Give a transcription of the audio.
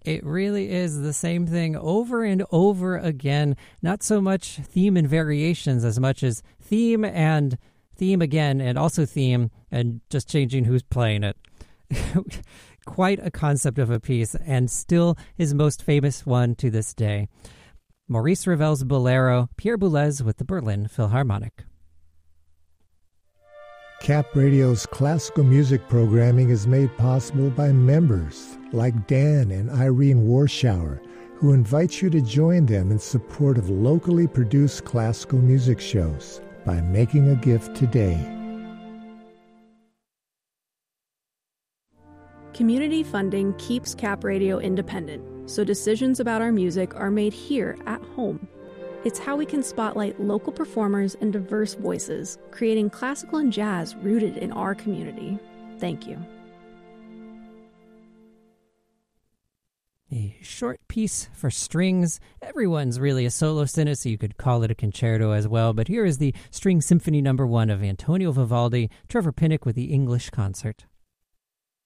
It really is the same thing over and over again. Not so much theme and variations as much as theme and theme again and also theme and just changing who's playing it. Quite a concept of a piece and still his most famous one to this day. Maurice Ravel's Bolero, Pierre Boulez with the Berlin Philharmonic. Cap Radio's classical music programming is made possible by members like Dan and Irene Warschauer, who invite you to join them in support of locally produced classical music shows by making a gift today. Community funding keeps Cap Radio independent, so decisions about our music are made here at home. It's how we can spotlight local performers and diverse voices, creating classical and jazz rooted in our community. Thank you. A short piece for strings. Everyone's really a soloist in it, so you could call it a concerto as well. But here is the String Symphony No. 1 of Antonio Vivaldi, Trevor Pinnock with the English Concert.